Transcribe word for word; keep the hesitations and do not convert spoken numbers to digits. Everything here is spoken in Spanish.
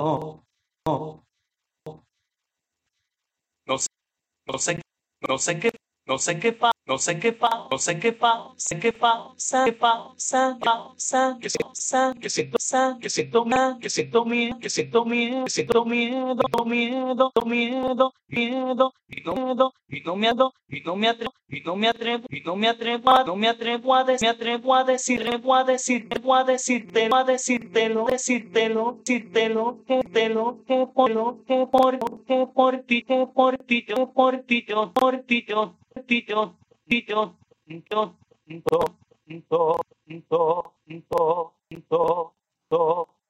oh, oh. No sé, no sé, no sé qué, no sé qué pa, no sé qué pa, no sé qué pa, sé qué pa, sa, qué pa, sa, pa, sa, que siento, sa, que siento, sa, que siento, ma, que siento miedo, que siento miedo, que siento miedo, miedo, miedo, miedo, y no miedo, y no me ando, y no me atrevo, y no me atrevo, y no me atrevo, a- no me atrevo a decir, me atrevo a decir, me atrevo a decir, me atrevo a decírtelo, a decírtelo, decírtelo, decírtelo, que te lo, que por lo, que por, que por ti, que por ti, yo, por ti, yo, por ti, yo, por ti, yo, ti, yo, yo, yo, yo, yo, yo, yo, yo, yo,